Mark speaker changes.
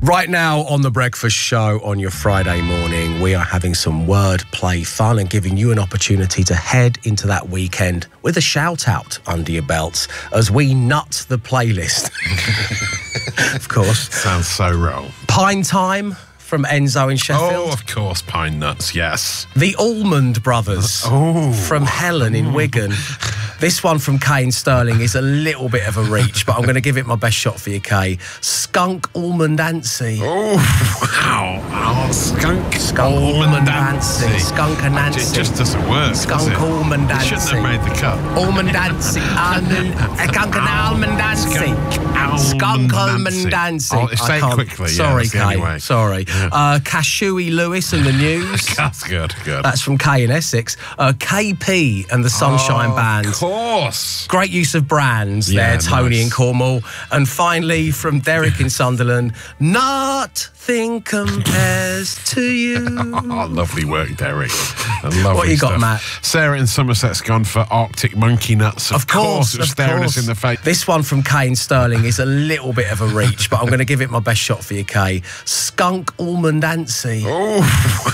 Speaker 1: Right now on The Breakfast Show on your Friday morning, we are having some wordplay fun and giving you an opportunity to head into that weekend with a shout-out under your belts as we nut the playlist. Of course.
Speaker 2: Sounds so wrong.
Speaker 1: Pine Time from Enzo in Sheffield.
Speaker 2: Oh, of course, Pine Nuts, yes.
Speaker 1: The Allman Brothers from Helen in Wigan. This one from Kay in Stirling is a little bit of a reach, but I'm going to give it my best shot for you, Kay. Skunk Allman Dancy.
Speaker 2: Oh, wow. Oh, Skunk
Speaker 1: Allman Dancy. Skunk and Nancy.
Speaker 2: It just doesn't work.
Speaker 1: Skunk Allman Dancy.
Speaker 2: Shouldn't have made the cut.
Speaker 1: Allman Dancy. Skunk and Allman Dancy. Skunk Allman Dancy.
Speaker 2: Oh, say it quickly.
Speaker 1: Sorry,
Speaker 2: yeah,
Speaker 1: Kay. Sorry.
Speaker 2: Yeah.
Speaker 1: Cashewy Lewis and the News.
Speaker 2: That's good.
Speaker 1: That's from Kay in Essex. KP and the Sunshine Band.
Speaker 2: Of course.
Speaker 1: Great use of brands there, Tony in Cornwall. And finally, from Derek in Sunderland, nothing compares to you.
Speaker 2: Oh, lovely work, Derek. Lovely
Speaker 1: What you got,
Speaker 2: stuff.
Speaker 1: Matt?
Speaker 2: Sarah in Somerset's gone for Arctic Monkey Nuts. Of course, it was staring us in the face.
Speaker 1: This one from Kay in Stirling is a little bit of a reach, but I'm going to give it my best shot for you, Kay. Skunk Allman Dancy.
Speaker 2: Oh,